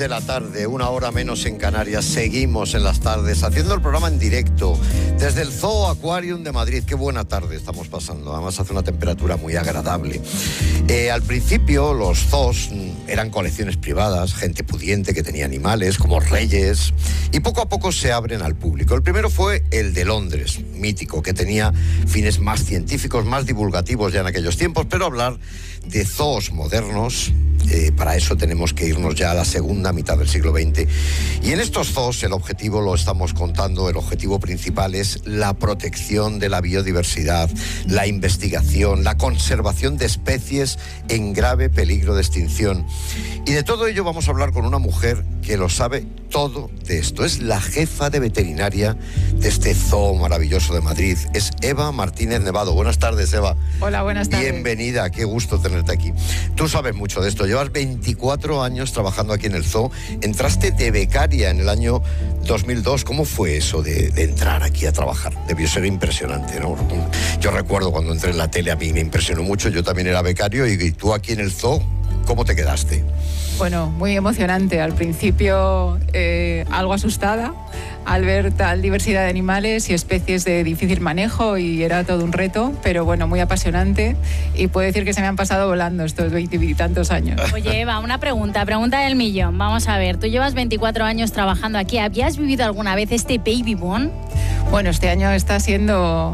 de la tarde, 1 hora menos en Canarias. Seguimos en las tardes haciendo el programa en directo desde el Zoo Aquarium de Madrid. Qué buena tarde estamos pasando. Además hace una temperatura muy agradable. Al principio los zoos eran colecciones privadas, gente pudiente que tenía animales como reyes, y poco a poco se abren al público. El primero fue el de Londres, mítico, que tenía fines más científicos, más divulgativos ya en aquellos tiempos, pero hablar de zoos modernos, para eso tenemos que irnos ya a la segunda mitad del siglo XX. Y en estos zoos el objetivo, lo estamos contando, el objetivo principal es la protección de la biodiversidad, la investigación, la conservación de especies en grave peligro de extinción. Y de todo ello vamos a hablar con una mujer que lo sabe todo de esto. Es la jefa de veterinaria de este zoo maravilloso de Madrid. Es Eva Martínez Nevado. Buenas tardes, Eva. Hola, buenas tardes. Bienvenida, qué gusto tenerte aquí. Tú sabes mucho de esto. Llevas 24 años trabajando aquí en el zoo. Entraste de becaria en el año 2002. ¿Cómo fue eso de entrar aquí a trabajar? Debió ser impresionante, ¿no? Yo recuerdo cuando entré en la tele, a mí me impresionó mucho. Yo también era becario y tú aquí en el zoo, ¿cómo te quedaste? Bueno, muy emocionante. Al principio algo asustada al ver tal diversidad de animales y especies de difícil manejo, y era todo un reto, pero bueno, muy apasionante, y puedo decir que se me han pasado volando estos 20 y tantos años. Oye, Eva, una pregunta del millón. Vamos a ver, tú llevas 24 años trabajando aquí. ¿Habías vivido alguna vez este baby boom? Bueno, este año está siendo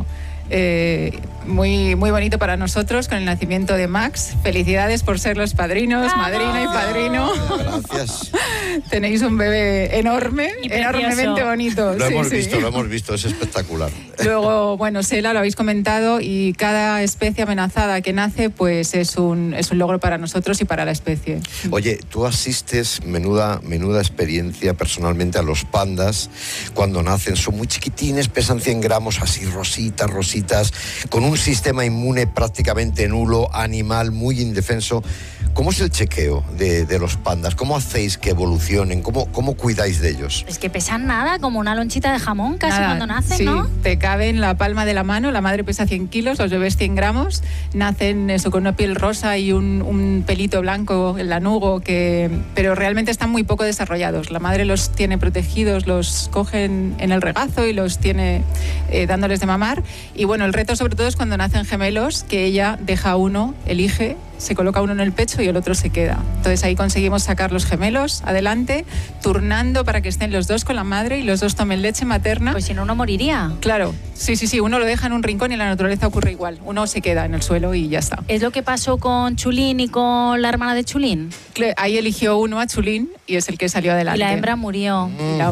muy, muy bonito para nosotros con el nacimiento de Max. Felicidades por ser los padrinos, madrina y padrino. Gracias. Tenéis un bebé enorme, enormemente bonito. Lo hemos visto, es espectacular. Luego, bueno, Sela, lo habéis comentado, y cada especie amenazada que nace, pues es un logro para nosotros y para la especie. Oye, tú asistes, menuda experiencia personalmente, a los pandas cuando nacen. Son muy chiquitines, pesan 100 gramos, así rositas, con un sistema inmune prácticamente nulo, animal muy indefenso. ¿Cómo es el chequeo de los pandas? ¿Cómo hacéis que evolucionen? ¿Cómo cuidáis de ellos? Es que pesan nada, como una lonchita de jamón casi cuando nacen, sí, ¿no? Te cabe en la palma de la mano. La madre pesa 100 kilos, los bebés 100 gramos. Nacen con una piel rosa y un pelito blanco, el lanugo, pero realmente están muy poco desarrollados. La madre los tiene protegidos, los coge en el regazo y los tiene dándoles de mamar. Y bueno, el reto sobre todo es cuando nacen gemelos, que ella deja uno, elige, se coloca uno en el pecho y el otro se queda. Entonces ahí conseguimos sacar los gemelos adelante, turnando para que estén los dos con la madre y los dos tomen leche materna. Pues si no, uno moriría. Claro, sí, uno lo deja en un rincón y en la naturaleza ocurre igual. Uno se queda en el suelo y ya está. ¿Es lo que pasó con Chulín y con la hermana de Chulín? Ahí eligió uno a Chulín y es el que salió adelante. Y la hembra murió.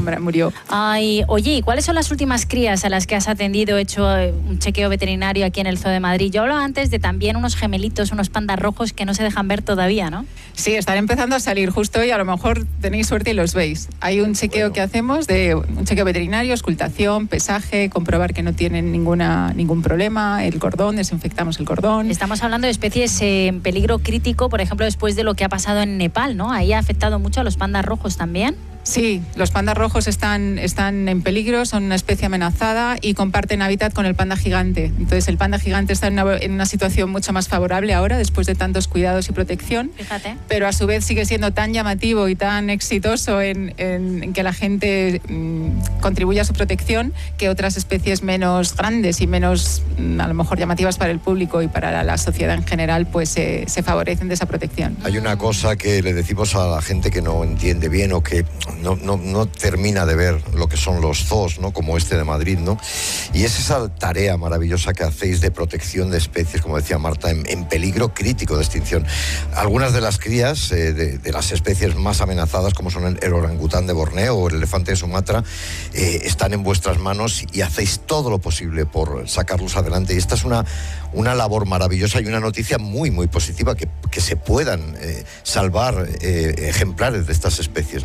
Ay, oye, ¿y cuáles son las últimas crías a las que has atendido, hecho un chequeo veterinario aquí en el Zoo de Madrid? Yo hablaba antes de también unos gemelitos, unos pandas rojos que no se dejan ver todavía, ¿no? Sí, están empezando a salir justo hoy, a lo mejor tenéis suerte y los veis. Hay un chequeo que hacemos, un chequeo veterinario, auscultación, pesaje, comprobar que no tienen ningún problema, el cordón, desinfectamos el cordón. Estamos hablando de especies en peligro crítico, por ejemplo, después de lo que ha pasado en Nepal, ¿no? Ahí ha afectado mucho a los pandas rojos también. Sí, los pandas rojos están en peligro, son una especie amenazada y comparten hábitat con el panda gigante. Entonces el panda gigante está en una situación mucho más favorable ahora, después de tantos cuidados y protección. Fíjate. Pero a su vez sigue siendo tan llamativo y tan exitoso en que la gente contribuya a su protección, que otras especies menos grandes y menos a lo mejor llamativas para el público y para la sociedad en general, pues se favorecen de esa protección. Hay una cosa que le decimos a la gente que no entiende bien o que no termina de ver lo que son los zoos, ¿no? Como este de Madrid, ¿no? Y es esa tarea maravillosa que hacéis de protección de especies, como decía Marta, en peligro crítico de extinción. Algunas de las crías de las especies más amenazadas, como son el orangután de Borneo o el elefante de Sumatra, están en vuestras manos y hacéis todo lo posible por sacarlos adelante. Y esta es una labor maravillosa y una noticia muy, muy positiva, que se puedan salvar ejemplares de estas especies, ¿no?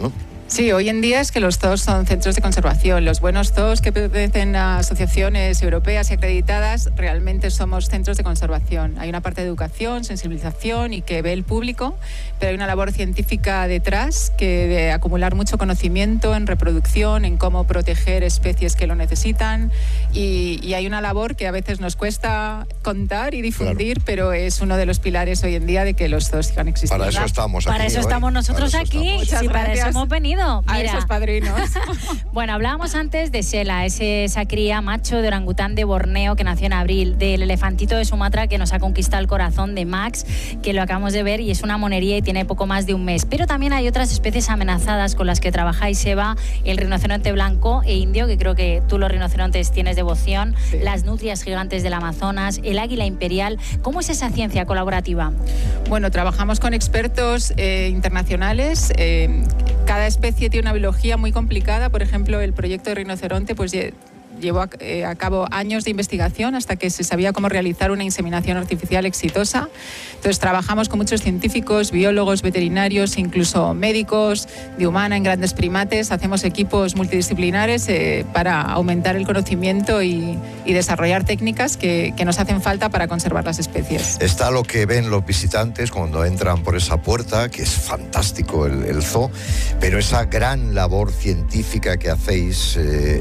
Sí, hoy en día es que los zoos son centros de conservación. Los buenos zoos que pertenecen a asociaciones europeas y acreditadas realmente somos centros de conservación. Hay una parte de educación, sensibilización y que ve el público, pero hay una labor científica detrás que de acumular mucho conocimiento en reproducción, en cómo proteger especies que lo necesitan y hay una labor que a veces nos cuesta contar y difundir, claro, pero es uno de los pilares hoy en día de que los zoos sigan existiendo. Para eso estamos aquí. Para eso estamos nosotros aquí. Muchas gracias. Para eso hemos venido. A Mira. esos padrinos. Bueno, hablábamos antes de Sela, esa cría macho de orangután de Borneo que nació en abril, del elefantito de Sumatra que nos ha conquistado el corazón, de Max, que lo acabamos de ver y es una monería y tiene poco más de un mes. Pero también hay otras especies amenazadas con las que trabajáis, Eva, el rinoceronte blanco e indio, que creo que tú los rinocerontes tienes devoción, sí, las nutrias gigantes del Amazonas, el águila imperial. ¿Cómo es esa ciencia colaborativa? Bueno, trabajamos con expertos internacionales. Cada especie tiene una biología muy complicada. Por ejemplo, el proyecto de rinoceronte pues llevó a cabo años de investigación hasta que se sabía cómo realizar una inseminación artificial exitosa. Entonces trabajamos con muchos científicos, biólogos, veterinarios, incluso médicos de humana en grandes primates. Hacemos equipos multidisciplinares para aumentar el conocimiento y desarrollar técnicas que nos hacen falta para conservar las especies. Está lo que ven los visitantes cuando entran por esa puerta, que es fantástico el zoo, pero esa gran labor científica que hacéis,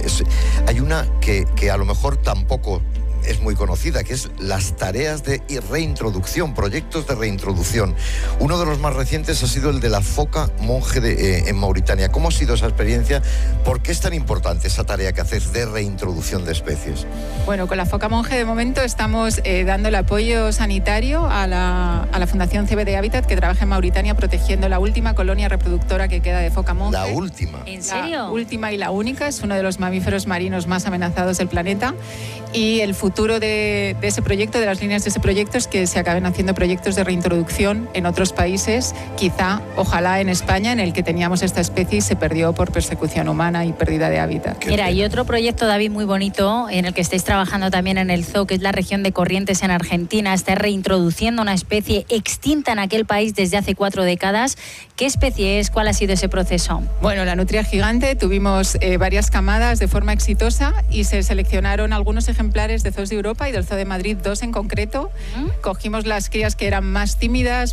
hay una que a lo mejor tampoco es muy conocida, que es las tareas de reintroducción, proyectos de reintroducción. Uno de los más recientes ha sido el de la foca monje en Mauritania. ¿Cómo ha sido esa experiencia? ¿Por qué es tan importante esa tarea que hacéis de reintroducción de especies? Bueno, con la foca monje de momento estamos dando el apoyo sanitario a la Fundación CBD Habitat, que trabaja en Mauritania protegiendo la última colonia reproductora que queda de foca monje. La última. ¿En serio? La última y la única, es uno de los mamíferos marinos más amenazados del planeta. Y el futuro de ese proyecto, de las líneas de ese proyecto, es que se acaben haciendo proyectos de reintroducción en otros países, quizá, ojalá en España, en el que teníamos esta especie y se perdió por persecución humana y pérdida de hábitat. Mira, y otro proyecto, David, muy bonito, en el que estáis trabajando también en el zoo, que es la región de Corrientes en Argentina. Está reintroduciendo una especie extinta en aquel país desde hace 4 décadas. ¿Qué especie es? ¿Cuál ha sido ese proceso? Bueno, la nutria gigante, tuvimos varias camadas de forma exitosa y se seleccionaron algunos ejemplares de zoos de Europa y del Zoo de Madrid, 2 en concreto. Cogimos las crías que eran más tímidas,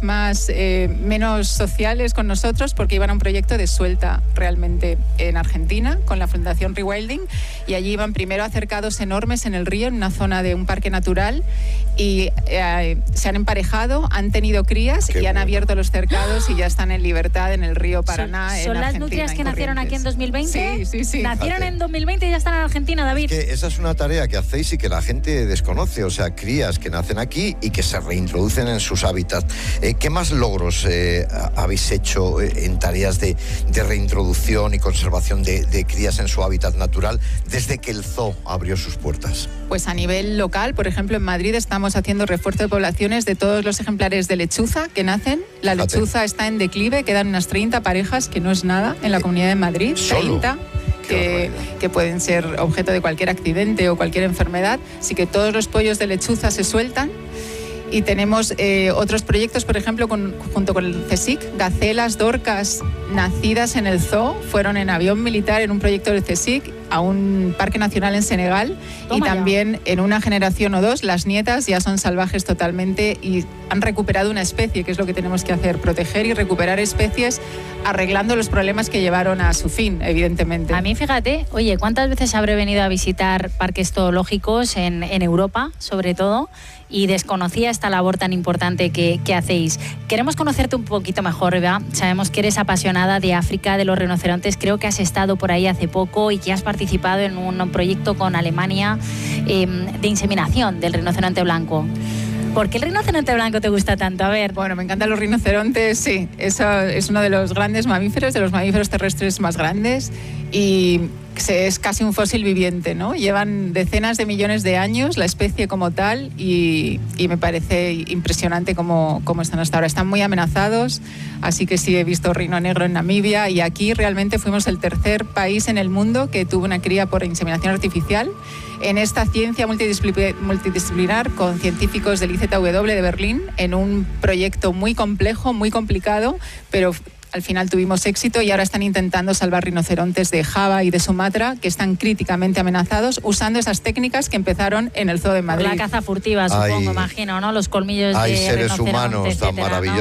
menos sociales con nosotros, porque iban a un proyecto de suelta realmente en Argentina con la Fundación Rewilding, y allí iban primero a cercados enormes en el río, en una zona de un parque natural, y se han emparejado, han tenido crías y han abierto los cercados y ya están en libertad en el río Paraná. ¿Son las nutrias que nacieron aquí en 2020? Sí. Nacieron en 2020 y ya están en Argentina, David. Es que esa es una tarea que hacéis y que la gente desconoce, o sea, crías que nacen aquí y que se reintroducen en sus hábitats. ¿Qué más logros habéis hecho en tareas de reintroducción y conservación de crías en su hábitat natural desde que el zoo abrió sus puertas? Pues a nivel local, por ejemplo, en Madrid estamos haciendo refuerzo de poblaciones de todos los ejemplares de lechuza que nacen. La lechuza está en declive, quedan unas 30 parejas, que no es nada, en la Comunidad de Madrid. ¿Solo? 30. Que pueden ser objeto de cualquier accidente o cualquier enfermedad. Así que todos los pollos de lechuza se sueltan. Y tenemos otros proyectos, por ejemplo, junto con el CSIC, gacelas, dorcas, nacidas en el zoo, fueron en avión militar en un proyecto del CSIC a un parque nacional en Senegal. Toma, y también ya. En una generación o 2 las nietas ya son salvajes totalmente y han recuperado una especie, que es lo que tenemos que hacer, proteger y recuperar especies arreglando los problemas que llevaron a su fin, evidentemente. A mí, fíjate, oye, ¿cuántas veces habré venido a visitar parques zoológicos en Europa, sobre todo, y desconocía esta labor tan importante que hacéis? Queremos conocerte un poquito mejor, Eva. Sabemos que eres apasionada de África, de los rinocerontes. Creo que has estado por ahí hace poco y que has participado en un proyecto con Alemania de inseminación del rinoceronte blanco. ¿Por qué el rinoceronte blanco te gusta tanto? A ver. Bueno, me encantan los rinocerontes, sí. Eso es uno de los grandes mamíferos, de los mamíferos terrestres más grandes, y es casi un fósil viviente, ¿no? Llevan decenas de millones de años la especie como tal y me parece impresionante cómo están hasta ahora. Están muy amenazados, así que sí, he visto rino negro en Namibia, y aquí realmente fuimos el tercer país en el mundo que tuvo una cría por inseminación artificial en esta ciencia multidisciplinar con científicos del IZW de Berlín, en un proyecto muy complejo, muy complicado, pero al final tuvimos éxito y ahora están intentando salvar rinocerontes de Java y de Sumatra que están críticamente amenazados usando esas técnicas que empezaron en el Zoo de Madrid. La caza furtiva, supongo, imagino, ¿no? Los colmillos hay de seres rinoceronte, humanos tan etcétera, maravillosos. ¿no?